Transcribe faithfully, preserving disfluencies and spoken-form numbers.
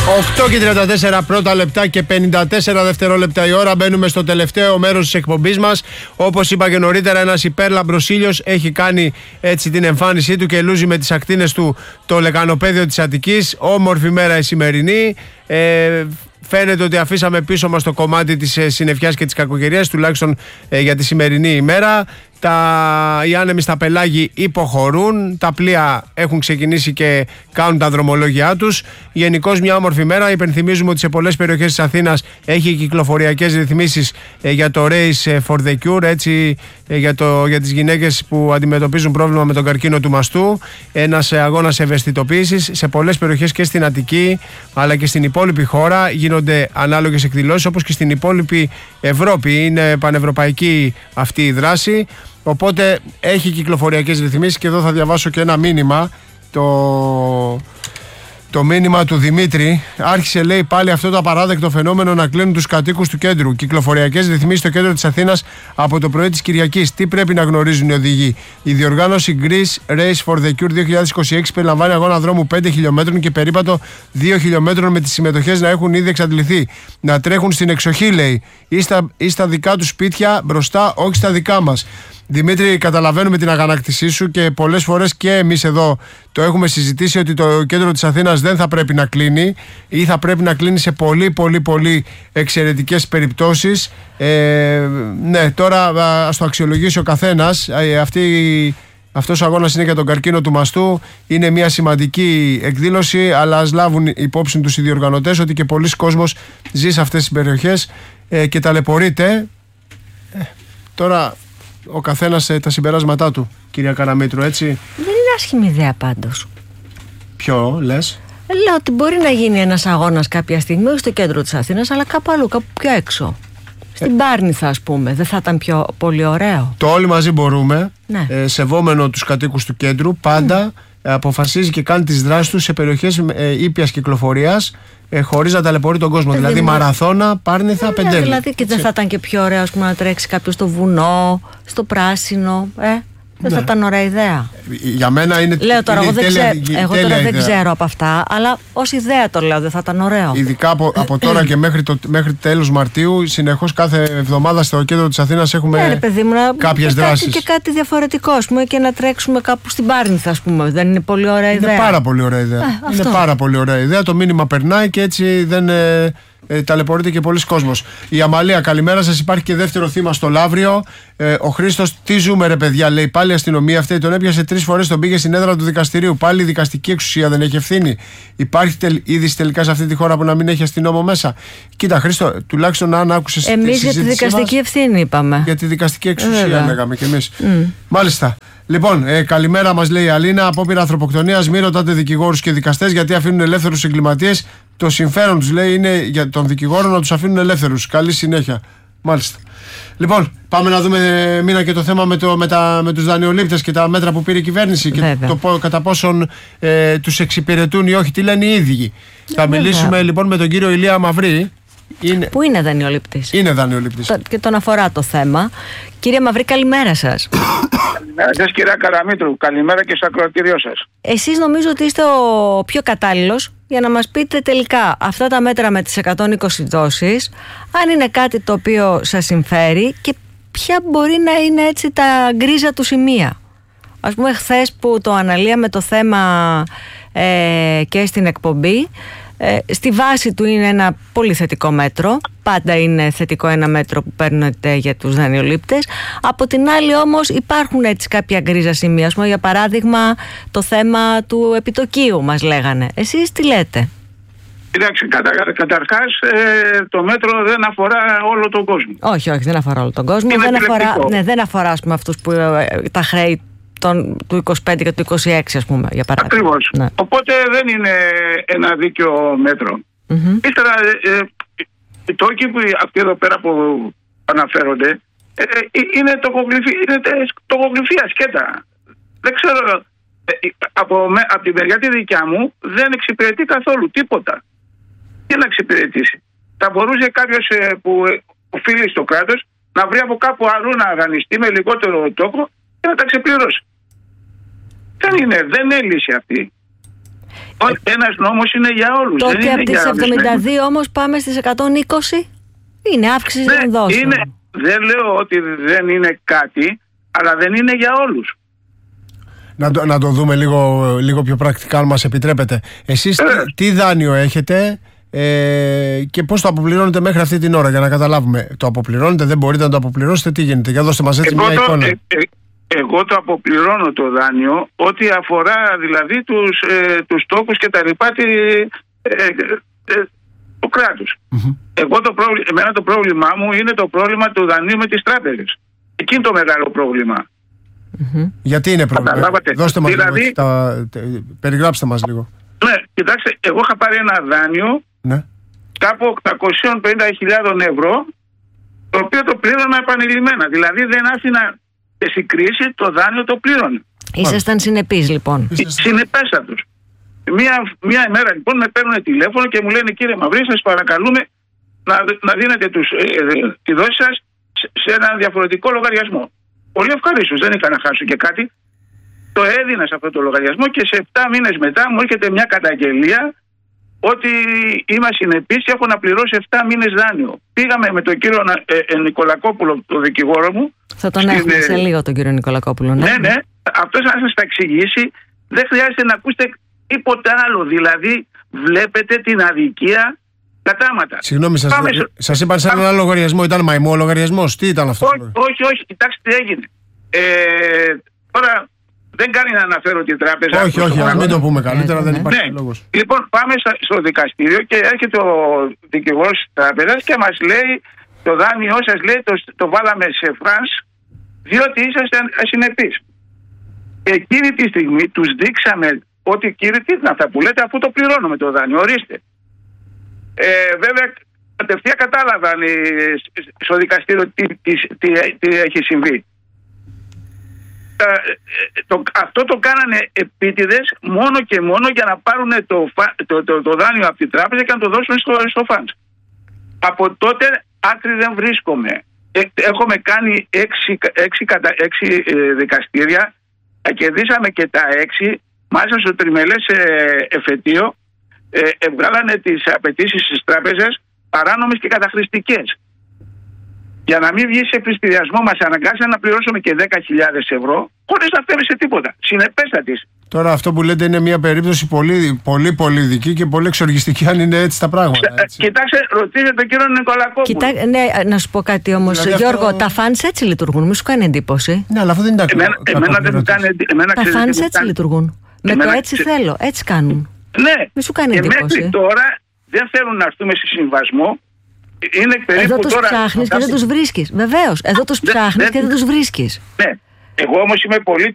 οκτώ και τριάντα τέσσερα πρώτα λεπτά και πενήντα τέσσερα δευτερόλεπτα η ώρα. Μπαίνουμε στο τελευταίο μέρος της εκπομπής μας. Όπως είπα και νωρίτερα, ένας υπέρλαμπρος ήλιος έχει κάνει έτσι την εμφάνισή του και λούζει με τις ακτίνες του το λεκανοπέδιο της Αττικής. Όμορφη μέρα η σημερινή. Ε, Φαίνεται ότι αφήσαμε πίσω μας το κομμάτι της συννεφιάς και της κακοκαιρίας, τουλάχιστον ε, για τη σημερινή ημέρα. Τα, οι άνεμοι στα πελάγη υποχωρούν, τα πλοία έχουν ξεκινήσει και κάνουν τα δρομολόγια τους. Γενικώς μια όμορφη μέρα. Υπενθυμίζουμε ότι σε πολλές περιοχές της Αθήνας έχει κυκλοφοριακές ρυθμίσεις ε, για το Race for the Cure, έτσι, ε, για, το, για τις γυναίκες που αντιμετωπίζουν πρόβλημα με τον καρκίνο του μαστού. Ένας ε, αγώνας ευαισθητοποίησης σε πολλές περιοχές και στην Αττική αλλά και στην υπόλοιπη χώρα. Γίνονται ανάλογες εκδηλώσεις, όπως και στην υπόλοιπη Ευρώπη. Είναι πανευρωπαϊκή αυτή η δράση. Οπότε έχει κυκλοφοριακές ρυθμίσεις και εδώ θα διαβάσω και ένα μήνυμα. Το, το μήνυμα του Δημήτρη. Άρχισε, λέει, πάλι αυτό το απαράδεκτο φαινόμενο να κλείνουν τους κατοίκους του κέντρου. Κυκλοφοριακές ρυθμίσεις στο κέντρο της Αθήνας από το πρωί της Κυριακής. Τι πρέπει να γνωρίζουν οι οδηγοί? Η διοργάνωση Greece Race for the Cure δύο χιλιάδες είκοσι έξι περιλαμβάνει αγώνα δρόμου πέντε χιλιομέτρων και περίπατο δύο χιλιομέτρων, με τις συμμετοχές να έχουν ήδη εξαντληθεί. Να τρέχουν στην εξοχή, λέει, ή στα, ή στα δικά του σπίτια μπροστά, όχι στα δικά μας. Δημήτρη, καταλαβαίνουμε την αγανάκτησή σου και πολλές φορές και εμείς εδώ το έχουμε συζητήσει ότι το κέντρο της Αθήνας δεν θα πρέπει να κλείνει ή θα πρέπει να κλείνει σε πολύ πολύ πολύ εξαιρετικές περιπτώσεις. Ε, ναι, τώρα ας το αξιολογήσει ο καθένας. Ε, αυτή, αυτός ο αγώνας είναι για τον καρκίνο του μαστού. Είναι μια σημαντική εκδήλωση, αλλά ας λάβουν υπόψη τους οι διοργανωτές ότι και πολλοί κόσμος ζει σε αυτές τις περιοχές ε, και ταλαιπωρείται. Ε, τώρα... ο καθένας ε, τα συμπεράσματά του, κυρία Καραμήτρου, έτσι. Δεν είναι άσχημη ιδέα πάντως. Ποιο λες? Λέω ότι μπορεί να γίνει ένας αγώνας κάποια στιγμή, όχι στο κέντρο της Αθήνας, αλλά κάπου αλλού, κάπου πιο έξω. Στην ε... Πάρνηθα, ας πούμε. Δεν θα ήταν πιο πολύ ωραίο? Το όλοι μαζί μπορούμε, ναι. ε, σεβόμενο τους κατοίκους του κέντρου, πάντα mm. ε, αποφασίζει και κάνει τις δράσεις του σε περιοχές ε, ήπιας κυκλοφορίας, Ε, χωρίς να ταλαιπωρεί τον κόσμο. Ε, δηλαδή, δηλαδή μαραθώνα, Πάρνηθα, ε, Πεντέλη. Δηλαδή, και δεν θα ήταν και πιο ωραίο, ας πούμε, να τρέξει κάποιος στο βουνό, στο πράσινο. Ε, δεν ναι. θα ήταν ωραία ιδέα. Για μένα είναι. Λέω τώρα, είναι εγώ, δεν τέλεια, ξέ... εγώ τώρα δεν ξέρω από αυτά, αλλά ως ιδέα το λέω, δεν θα ήταν ωραίο. Ειδικά από, από τώρα και μέχρι, το, μέχρι τέλος Μαρτίου, συνεχώς κάθε εβδομάδα στο κέντρο της Αθήνας έχουμε ναι, παιδί μου, κάποιες και δράσεις. Κάτι, και κάτι διαφορετικό, ας πούμε, και να τρέξουμε κάπου στην Πάρνηθα, ας πούμε. Δεν είναι πολύ ωραία ιδέα? Είναι πάρα πολύ ωραία ιδέα. Ε, είναι πάρα πολύ ωραία ιδέα. Το μήνυμα περνάει και έτσι δεν. Ε, Ε, ταλαιπωρείται και πολλοί κόσμος. Η Αμαλία, καλημέρα σας. Υπάρχει και δεύτερο θύμα στο Λαύριο. Ε, ο Χρήστος, τι ζούμε, ρε παιδιά, λέει. Πάλι η αστυνομία αυτή τον έπιασε τρεις φορές, τον πήγε στην έδρα του δικαστηρίου. Πάλι η δικαστική εξουσία δεν έχει ευθύνη? Υπάρχει τελ, είδηση τελικά σε αυτή τη χώρα που να μην έχει αστυνόμο μέσα? Κοίτα, Χρήστο, τουλάχιστον αν άκουσες. Εμείς για τη δικαστική μας, ευθύνη είπαμε. Για τη δικαστική εξουσία Βέβαια. λέγαμε κι εμείς. Mm. Μάλιστα. Λοιπόν, ε, καλημέρα μας, λέει η Αλίνα. Απόπειρα ανθρωποκτονίας. Μην ρωτάτε δικηγόρους και δικαστές γιατί αφήνουν ελεύθερους εγκληματίες. Το συμφέρον τους, λέει, είναι για τον δικηγόρο να τους αφήνουν ελεύθερους. Καλή συνέχεια. Μάλιστα. Λοιπόν, πάμε να δούμε, Μίνα, και το θέμα με, το, με, τα, με τους δανειολήπτες και τα μέτρα που πήρε η κυβέρνηση. Βέβαια. Και το κατά πόσον ε, τους εξυπηρετούν ή όχι. Τι λένε οι ίδιοι. Θα Βέβαια. μιλήσουμε λοιπόν με τον κύριο Ηλία Μαυρή. Είναι... Που είναι δανειολήπτης. Είναι δανειολήπτης. Το, και τον αφορά το θέμα. Κύριε Μαυρή, καλημέρα σας. Καλημέρα σας, κυρία Καραμήτρου. Καλημέρα και στο ακροατήριό σας. Εσείς νομίζω ότι είστε ο πιο κατάλληλος για να μας πείτε τελικά αυτά τα μέτρα με τις εκατόν είκοσι δόσεις, αν είναι κάτι το οποίο σας συμφέρει και ποια μπορεί να είναι έτσι τα γκρίζα του σημεία. Ας πούμε, χθες που το αναλύαμε το θέμα ε, και στην εκπομπή, Ε, στη βάση του είναι ένα πολύ θετικό μέτρο. Πάντα είναι θετικό ένα μέτρο που παίρνετε για τους δανειολήπτες. Από την άλλη όμως υπάρχουν έτσι κάποια γκρίζα σημεία. Ας πούμε, για παράδειγμα το θέμα του επιτοκίου μας λέγανε. Εσείς τι λέτε? Κοιτάξτε, κατα, καταρχάς ε, το μέτρο δεν αφορά όλο τον κόσμο. Όχι, όχι, δεν αφορά όλο τον κόσμο. Είναι δεν αφορά, ναι, δεν αφορά, ας πούμε, αυτούς που ε, τα χρέη Τον, του είκοσι πέντε και του είκοσι έξι, ας πούμε, για παράδειγμα. Ακριβώς. Ναι. Οπότε δεν είναι ένα δίκαιο μέτρο. Mm-hmm. Ύστερα, ε, οι τόκοι που αυτοί εδώ πέρα που αναφέρονται ε, ε, είναι τοκογλυφία σκέτα. Δεν ξέρω, ε, από, με, από τη μεριά τη δικιά μου δεν εξυπηρετεί καθόλου τίποτα. Τι να εξυπηρετήσει? Θα μπορούσε κάποιος ε, που οφείλει στο κράτος να βρει από κάπου αλλού να δανειστεί με λιγότερο τόκο και να τα ξεπληρώσει. Δεν είναι, δεν είναι λύση αυτή. Ένας νόμος είναι για όλους. Τότε από τις εβδομήντα δύο όμως πάμε στις εκατόν είκοσι. Είναι αύξηση ναι, των δόσεων. Είναι, δεν λέω ότι δεν είναι κάτι, αλλά δεν είναι για όλους. Να το, να το δούμε λίγο, λίγο πιο πρακτικά, αν μας επιτρέπετε. Εσείς ε. τι, τι δάνειο έχετε ε, και πώς το αποπληρώνετε μέχρι αυτή την ώρα, για να καταλάβουμε. Το αποπληρώνετε, δεν μπορείτε να το αποπληρώσετε, τι γίνεται? Για δώστε μας έτσι εγώ μια το, εικόνα. Ε, ε, εγώ το αποπληρώνω το δάνειο, ό,τι αφορά δηλαδή τους, ε, τους τόκους και τα λοιπά τη, ε, ε, ε, του κράτους. Mm-hmm. Εγώ το πρόβλημα, εμένα το πρόβλημά μου είναι το πρόβλημα του δανείου με τις τράπεζες. Εκεί είναι το μεγάλο πρόβλημα. Mm-hmm. Γιατί είναι πρόβλημα? Δώστε μας δηλαδή, λίγο, τα, περιγράψτε μας λίγο. Ναι, κοιτάξτε, εγώ είχα πάρει ένα δάνειο ναι. κάπου οκτακόσιες πενήντα χιλιάδες ευρώ, το οποίο το πλήρωνα επανειλημμένα. Δηλαδή δεν άφηνα σε κρίση, το δάνειο το πλήρωνε. Ήσασταν συνεπείς λοιπόν? Συνεπέστατος. Μία, μία ημέρα λοιπόν με παίρνουν τηλέφωνο και μου λένε, κύριε Μαυρή, σας παρακαλούμε να, να δίνετε τους, ε, ε, τη δόση σας σε ένα διαφορετικό λογαριασμό. Πολύ ευχαρίστως, δεν είχα να χάσω και κάτι. Το έδινα σε αυτό το λογαριασμό και σε επτά μήνες μετά μου έρχεται μια καταγγελία ότι είμαι ασυνεπής και έχω να πληρώσω επτά μήνες δάνειο. Πήγαμε με τον κύριο ε, ε, Νικολακόπουλο, τον δικηγόρο μου. Θα τον στην, έχουμε σε λίγο τον κύριο Νικολακόπουλο. Ναι, ναι, ναι. Αυτός να σας τα εξηγήσει, δεν χρειάζεται να ακούσετε τίποτα άλλο. Δηλαδή βλέπετε την αδικία κατάματα. Συγγνώμη, σας, Πάμε... σας είπαν σε έναν άλλο λογαριασμό, ήταν μαϊμό ο λογαριασμός, τι ήταν αυτό? Όχι, όχι, όχι, κοιτάξτε τι έγινε. Ε, τώρα δεν κάνει να αναφέρω την τράπεζα. Όχι, όχι, ας μην το πούμε καλύτερα, ε, δεν υπάρχει ναι. λόγος. Λοιπόν, πάμε στο δικαστήριο και έρχεται ο δικηγόρος της τράπεζας και μας λέει, το δάνειό σας λέει το, το βάλαμε σε φρανς διότι είσαστε ασυνεπείς. Εκείνη τη στιγμή τους δείξαμε ότι κύριε, τι είναι αυτά που λέτε, αφού το πληρώνουμε το δάνειο, ορίστε. Ε, βέβαια, κατευθείαν κατάλαβαν στο δικαστήριο τι, τι, τι, τι έχει συμβεί. Το, αυτό το κάνανε επίτηδες μόνο και μόνο για να πάρουν το, το, το, το δάνειο από την τράπεζα και να το δώσουν στο, στο φαντς. Από τότε άκρη δεν βρίσκομαι. Ε, έχουμε κάνει έξι, έξι, έξι ε, δικαστήρια, κερδίσαμε και τα έξι, μάλιστα στο τριμελές ε, εφετείο ε, έβγαλανε τις απαιτήσεις της τράπεζας παράνομες και καταχρηστικές. Για να μην βγει σε πληστηριασμό, μας αναγκάσαν να πληρώσουμε και δέκα χιλιάδες ευρώ χωρίς να φέρει σε τίποτα. Συνεπέστατης. Τώρα αυτό που λέτε είναι μια περίπτωση πολύ πολύ πολύ δική και πολύ εξοργιστική, αν είναι έτσι τα πράγματα. Έτσι. Κοιτάξτε, ρωτήστε τον κύριο Νικολακόπουλο. Κοιτά, ναι, να σου πω κάτι όμως, δηλαδή Γιώργο, αυτό... τα φαντς έτσι λειτουργούν, μη σου κάνει εντύπωση. Ναι, αλλά αυτό δεν είναι εμένα, εμένα δεν μου κάνει εντύπωση. Τα φαντς έτσι κάνει... λειτουργούν. Εμένα... Με το έτσι θέλω, έτσι κάνουν. Ναι, μη σου κάνει και εντύπωση. Μέχρι τώρα δεν θέλουν να έρθουμε σε συμβασμό. Είναι εδώ τους τώρα... ψάχνεις και δεν τους βρίσκεις. Βεβαίως, εδώ τους ψάχνεις και δεν τους βρίσκεις. Ναι, εγώ όμως είμαι πολύ